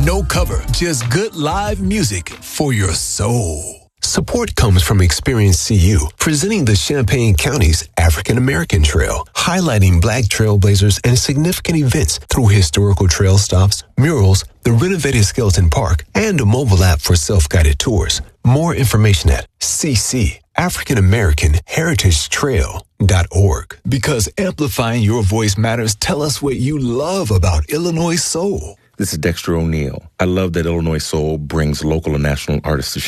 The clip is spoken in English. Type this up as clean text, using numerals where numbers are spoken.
No cover, just good live music for your soul. Support comes from Experience CU, presenting the Champaign County's African American Trail, highlighting Black trailblazers and significant events through historical trail stops, murals, the renovated Skeleton Park, and a mobile app for self-guided tours. More information at ccAfricanAmericanHeritageTrail.org. Because amplifying your voice matters, tell us what you love about Illinois soul. This is Dexter O'Neill. I love that Illinois Soul brings local and national artists to